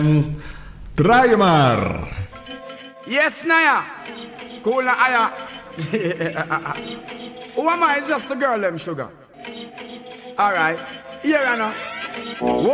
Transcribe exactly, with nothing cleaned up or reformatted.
en draai maar. Yes, Naya. Cool na aya. Who am I? It's just the girl, them sugar. Alright. Here, Anna.